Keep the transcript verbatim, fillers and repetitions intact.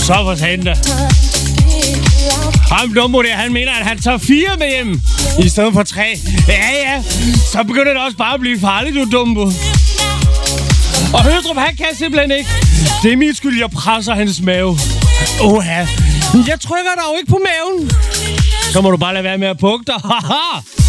Så for satan da. Ham Dumbo der, han mener, at han tager fire med hjem i stedet for tre. Ja, ja. Så begynder det også bare at blive farligt, du Dumbo. Og Hødrup, han kan simpelthen ikke. Det er min skyld, jeg presser hans mave. Oha. Jeg trykker dog ikke på maven. Så må du bare lade være med at pukke dig. Haha.